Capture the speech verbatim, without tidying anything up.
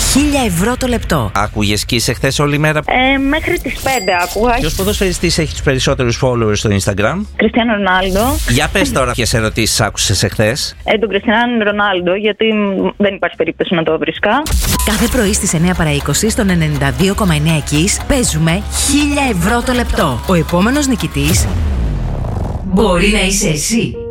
χίλια ευρώ το λεπτό. Άκουγες και είσαι χθες όλη μέρα? Ε, μέχρι τις πέντε άκουγα. Ποιος ποδοσφαιριστής έχει τους περισσότερους followers στο Instagram? Κριστιάνο Ρονάλντο. Για πες τώρα ποιες ερωτήσεις άκουσες εχθές. Ε, τον Κριστιάνο Ρονάλντο, γιατί δεν υπάρχει περίπτωση να το βρίσκα. Κάθε πρωί στις εννιά παρά είκοσι στον ενενήντα δύο κόμμα εννέα Kiss παίζουμε χίλια ευρώ το λεπτό. Ο επόμενος νικητής μπορεί να είσαι εσύ.